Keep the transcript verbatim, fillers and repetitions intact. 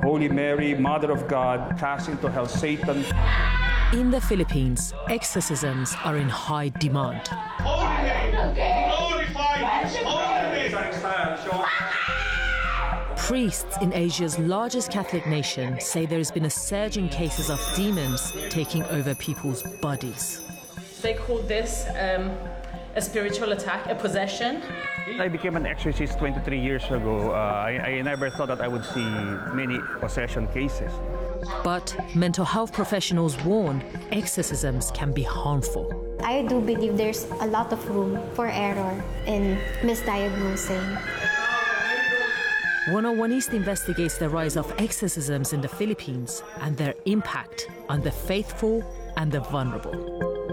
Holy Mary, Mother of God, cast into hell Satan. In the Philippines, exorcisms are in high demand. Holy name, glorify His holy name. Priests in Asia's largest Catholic nation say there has been a surge in cases of demons taking over people's bodies. They call this um, a spiritual attack, a possession. I became an exorcist twenty-three years ago. Uh, I, I never thought that I would see many possession cases. But mental health professionals warn exorcisms can be harmful. I do believe there's a lot of room for error in misdiagnosing. one oh one East investigates the rise of exorcisms in the Philippines and their impact on the faithful and the vulnerable.